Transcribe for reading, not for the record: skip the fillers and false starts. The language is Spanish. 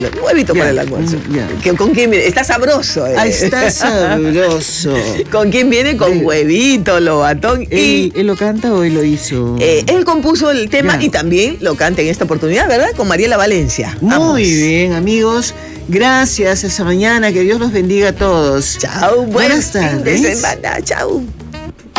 Huevito para el almuerzo. ¿Con quién viene? Está sabroso. Está sabroso. ¿Con quién viene? Con huevito, Lobatón. ¿Él lo canta o él lo hizo? Él compuso el tema y también lo canta en esta oportunidad, ¿verdad? Con Mariela Valencia. Muy bien, amigos. Gracias. Hasta mañana. Que Dios los bendiga a todos. Chao. Buenas tardes. Fin de semana. Chao.